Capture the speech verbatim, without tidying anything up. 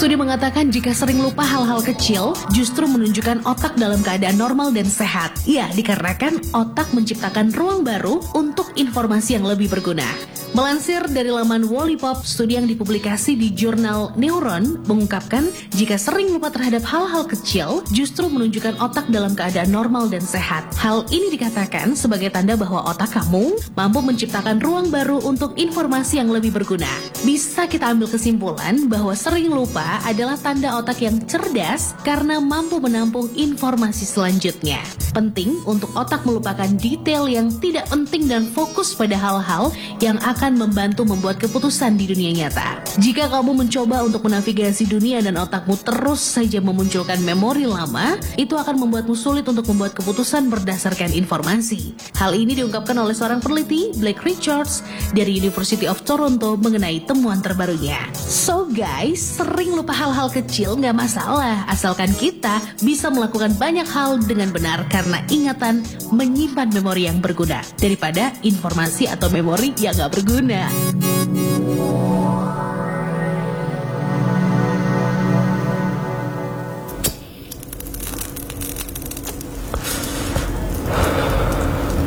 Studi mengatakan jika sering lupa hal-hal kecil, justru menunjukkan otak dalam keadaan normal dan sehat. Ya, dikarenakan otak menciptakan ruang baru untuk informasi yang lebih berguna. Melansir dari laman Wallipop, studi yang dipublikasi di jurnal Neuron mengungkapkan jika sering lupa terhadap hal-hal kecil, justru menunjukkan otak dalam keadaan normal dan sehat. Hal ini dikatakan sebagai tanda bahwa otak kamu mampu menciptakan ruang baru untuk informasi yang lebih berguna. Bisa kita ambil kesimpulan bahwa sering lupa adalah tanda otak yang cerdas karena mampu menampung informasi selanjutnya. Penting untuk otak melupakan detail yang tidak penting dan fokus pada hal-hal yang akan membantu membuat keputusan di dunia nyata. Jika kamu mencoba untuk menavigasi dunia dan otakmu terus saja memunculkan memori lama, itu akan membuatmu sulit untuk membuat keputusan berdasarkan informasi. Hal ini diungkapkan oleh seorang peneliti, Blake Richards, dari University of Toronto mengenai temuan terbarunya. So guys, sering lupa hal-hal kecil nggak masalah, asalkan kita bisa melakukan banyak hal dengan benar karena ingatan menyimpan memori yang berguna daripada informasi atau memori yang nggak berguna.